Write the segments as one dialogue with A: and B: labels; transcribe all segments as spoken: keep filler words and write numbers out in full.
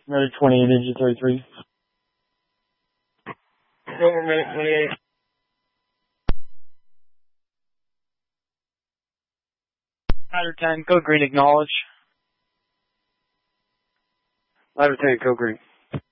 A: Medic twenty-eight, engine thirty-three.
B: Over Medic twenty-eight.
C: Ladder ten, code green, acknowledge.
A: Ladder ten, code green.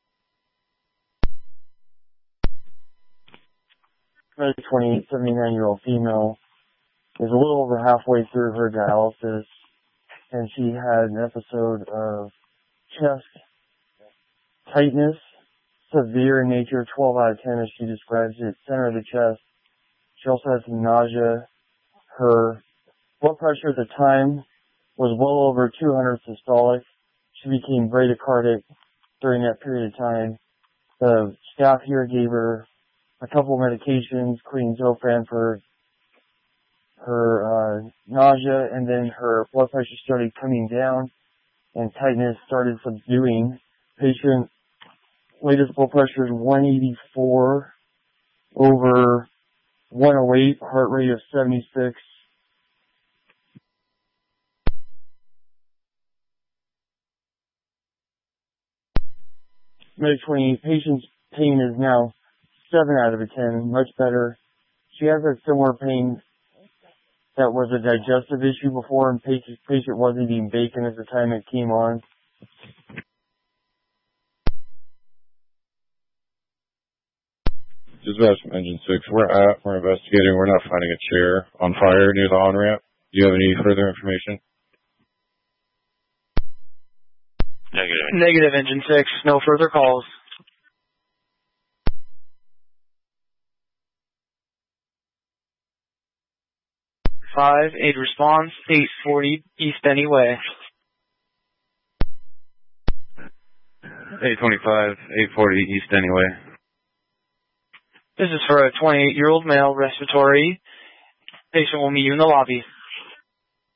A: Medic twenty-eight, seventy-nine-year-old female is a little over halfway through her dialysis, and she had an episode of chest tightness, severe in nature, twelve out of ten as she describes it, center of the chest. She also had some nausea. Her blood pressure at the time was well over two hundred systolic. She became bradycardic during that period of time. The staff here gave her a couple of medications, including Zofran for her uh, nausea, and then her blood pressure started coming down and tightness started subduing. Patient latest blood pressure is one eighty-four over one oh eight, heart rate of seventy-six. Medic twenty-eight, patient's pain is now seven out of a ten, much better. She has a similar pain that was a digestive issue before, and patient, patient wasn't eating bacon at the time it came on.
D: Dispatch from Engine six. We're at, we're investigating. We're not finding a chair on fire near the on-ramp. Do you have any further information?
C: Negative. Negative, Engine six. No further calls. five, aid response, eight forty East Anyway.
D: eight twenty-five, eight forty East Anyway.
C: This is for a twenty-eight-year-old male respiratory. Patient will meet you in the lobby.